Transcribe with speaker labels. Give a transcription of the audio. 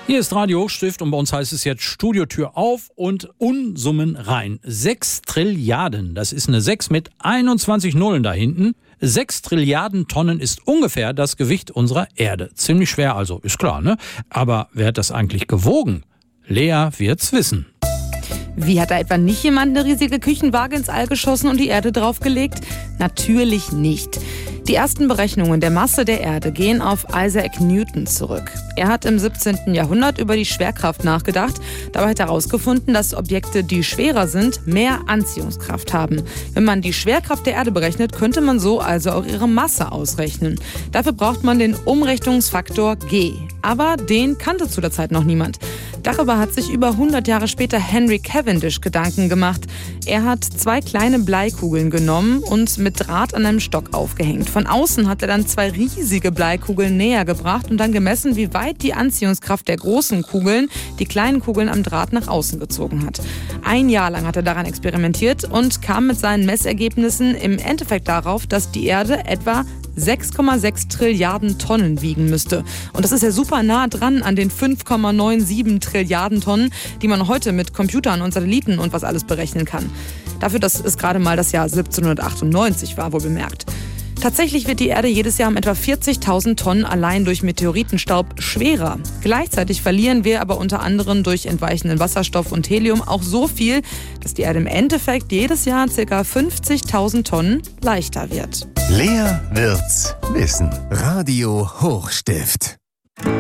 Speaker 1: Hier ist Radio Hochstift und bei uns heißt es jetzt Studiotür auf und Unsummen rein. 6 Trilliarden, das ist eine 6 mit 21 Nullen da hinten. 6 Trilliarden Tonnen ist ungefähr das Gewicht unserer Erde. Ziemlich schwer also, ist klar, ne? Aber wer hat das eigentlich gewogen? Lea wird's wissen.
Speaker 2: Wie, hat da etwa nicht jemand eine riesige Küchenwaage ins All geschossen und die Erde draufgelegt? Natürlich nicht. Die ersten Berechnungen der Masse der Erde gehen auf Isaac Newton zurück. Er hat im 17. Jahrhundert über die Schwerkraft nachgedacht. Dabei hat er herausgefunden, dass Objekte, die schwerer sind, mehr Anziehungskraft haben. Wenn man die Schwerkraft der Erde berechnet, könnte man so also auch ihre Masse ausrechnen. Dafür braucht man den Umrechnungsfaktor G. Aber den kannte zu der Zeit noch niemand. Darüber hat sich über 100 Jahre später Henry Cavendish Gedanken gemacht. Er hat 2 kleine Bleikugeln genommen und mit Draht an einem Stock aufgehängt. Von außen hat er dann 2 riesige Bleikugeln näher gebracht und dann gemessen, wie weit die Anziehungskraft der großen Kugeln die kleinen Kugeln am Draht nach außen gezogen hat. 1 Jahr lang hat er daran experimentiert und kam mit seinen Messergebnissen im Endeffekt darauf, dass die Erde etwa 6,6 Trilliarden Tonnen wiegen müsste. Und das ist ja super nah dran an den 5,97 Trilliarden Tonnen, die man heute mit Computern und Satelliten und was alles berechnen kann. Dafür, dass es gerade mal das Jahr 1798 war, wohl bemerkt. Tatsächlich wird die Erde jedes Jahr um etwa 40.000 Tonnen allein durch Meteoritenstaub schwerer. Gleichzeitig verlieren wir aber unter anderem durch entweichenden Wasserstoff und Helium auch so viel, dass die Erde im Endeffekt jedes Jahr ca. 50.000 Tonnen leichter wird.
Speaker 3: Lea wird's wissen. Radio Hochstift.